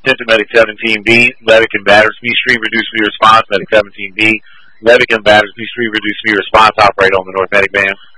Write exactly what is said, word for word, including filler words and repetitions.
Sent to Medic seventeen B. Levick and Battersby Street, reduce V response. Medic seventeen B. Levick and Battersby Street, reduce V response. Operate on the North Medic band.